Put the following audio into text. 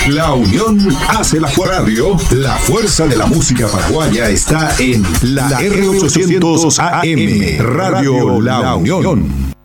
La unión hace la radio. La fuerza de la música paraguaya está en la R800 AM, Radio La Unión.